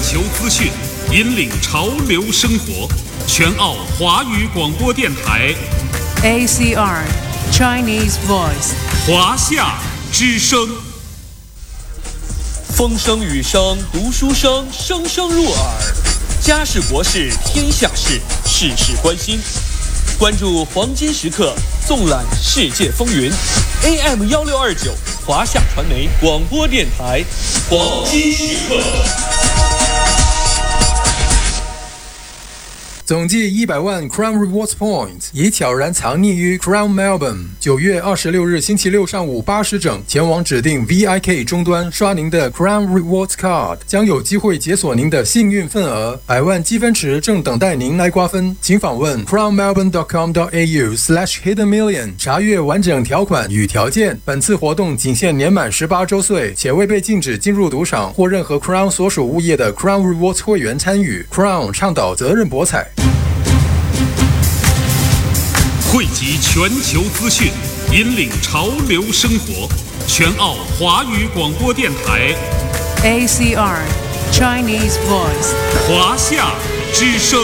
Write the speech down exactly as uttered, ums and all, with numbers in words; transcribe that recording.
球资讯，引领潮流生活。全澳华语广播电台 A C R Chinese Voice 华夏之声。 风声雨声读书声，声声入耳。家事国事天下事，事事关心。关注黄金时刻，纵览世界风云。A M 一六二九华夏传媒广播电台，黄金时刻。 总计一百万 Crown Rewards Points 已悄然藏匿于 Crown Melbourne。九月二十六日星期六上午八时整，前往指定 V I K 终端刷您的 Crown Rewards Card， 将有机会解锁您的幸运份额。百万积分池正等待您来瓜分，请访问 crown melbourne dot com dot a u slash hidden million 查阅完整条款与条件。本次活动仅限年满十八周岁且未被禁止进入赌场或任何 Crown 所属物业的 Crown Rewards 会员参与。Crown 倡导责任博彩。 汇集全球资讯，引领潮流生活。全澳华语广播电台 A C R Chinese Voice 华夏之声。